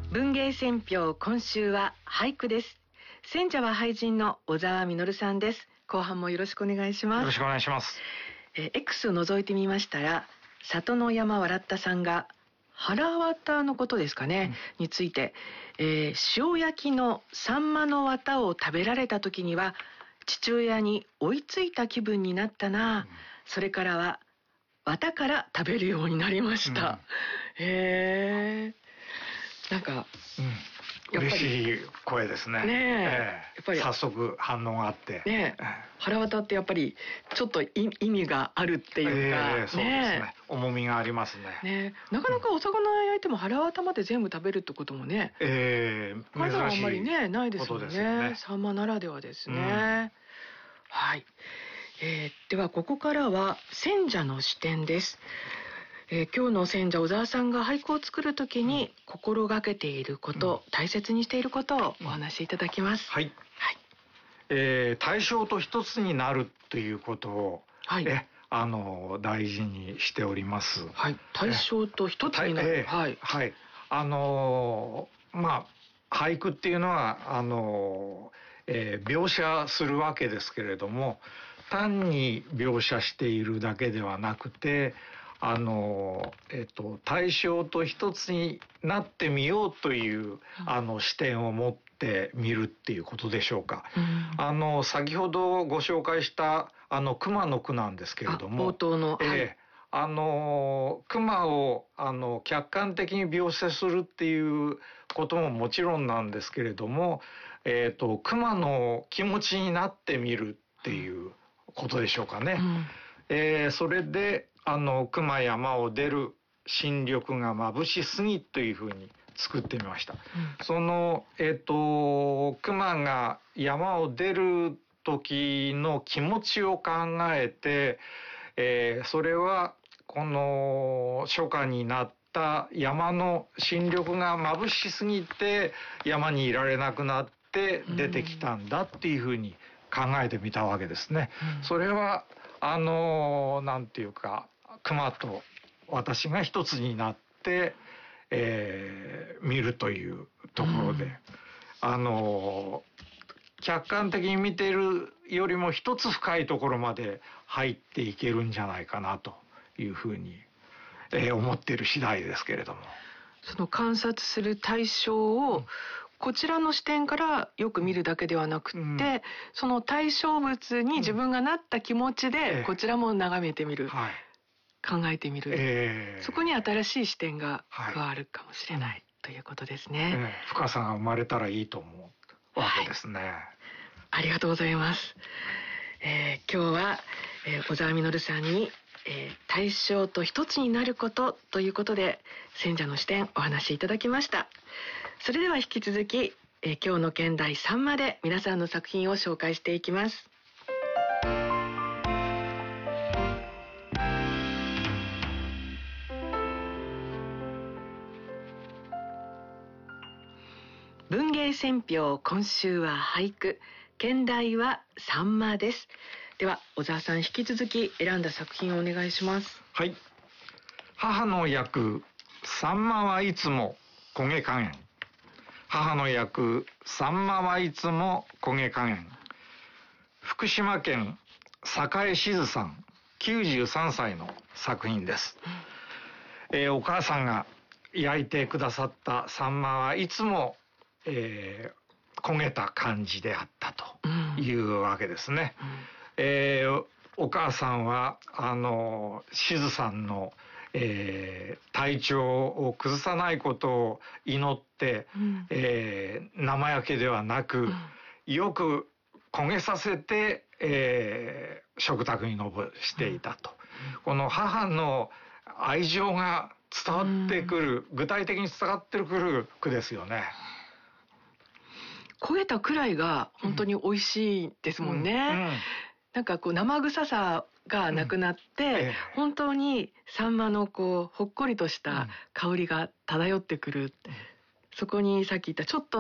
文芸選評、今週は俳句です。選者は俳人の小沢実さんです。後半もよろしくお願いします。 よろしくお願いします。 X を覗いてみましたら、里の山笑ったさんが腹綿のことですかね、について、塩焼きのサンマの綿を食べられた時には父親に追いついた気分になったな、それからは綿から食べるようになりました。なんか、 嬉しい声ですね。 やっぱり早速反応があって、 腹綿ってやっぱりちょっと意味があるっていうか、 そうですね、重みがありますね。 なかなかお魚焼いても腹綿まで全部食べるってこともね、まだあんまりねないですもんね。サンマならではですね。はい。ではここからは選者の視点です。今日の選者小沢さんが俳句を作るときに心がけていること、大切にしていることをお話しいただきます。 はい。対象と一つになるということを、大事にしております。 はい。対象と一つになる。 俳句っていうのは描写するわけですけれども、単に描写しているだけではなくて、対象と一つになってみようという視点を持ってみるっていうことでしょうか。先ほどご紹介した熊の句なんですけれども、 冒頭の、 熊を客観的に描写するっていうことももちろんなんですけれども、熊の気持ちになってみるっていうことでしょうかね。それで熊山を出る新緑が眩しすぎというふうに作ってみました。その熊が山を出る時の気持ちを考えて、それはこの初夏になった山の新緑が眩しすぎて山にいられなくなって出てきたんだっていうふうに考えてみたわけですね。それはなんていうか、熊と私が一つになって見るというところで、客観的に見ているよりも一つ深いところまで入っていけるんじゃないかなというふうに、思っている次第ですけれども、 その観察する対象をこちらの視点からよく見るだけではなくって、その対象物に自分がなった気持ちでこちらも眺めてみる、考えてみる、そこに新しい視点が加わるかもしれない、ということですね。 深さが生まれたらいいと思うわけですね。 ありがとうございます。今日は、小沢実さんに、対象と一つになることということで選者の視点お話しいただきました。それでは引き続き、今日の兼題3まで皆さんの作品を紹介していきます。文芸選評、今週は俳句、兼題はサンマです。では小沢さん、引き続き選んだ作品をお願いします。 はい。母の役サンマはいつも焦げ加減。母の役サンマはいつも焦げ加減。福島県栄静さん93歳の作品です。お母さんが焼いてくださったサンマはいつも、焦げた感じであったというわけですね。お母さんは静さんの、体調を崩さないことを祈って、生焼けではなく、よく焦げさせて、食卓に上していたと。この母の愛情が伝わってくる、具体的に伝わってくる句ですよね。 焦げたくらいが本当に美味しいですもんね。なんかこう生臭さがなくなって、本当にサンマのこうほっこりとした香りが漂ってくる。そこにさっき言ったちょっと